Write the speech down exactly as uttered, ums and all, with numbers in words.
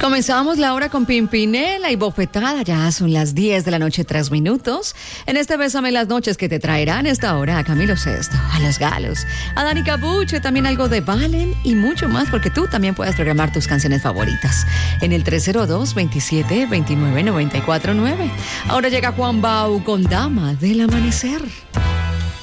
Comenzamos la hora con Pimpinela y Bofetada. Ya son las diez de la noche, tres minutos. En este Bésame las Noches que te traerán esta hora a Camilo Sesto, a Los Galos, a Dani Capuche, también algo de Valen y mucho más, porque tú también puedes programar tus canciones favoritas en el tres cero dos, veintisiete, veintinueve, noventa y cuatro nueve. Ahora llega Juan Bau con Dama del Amanecer.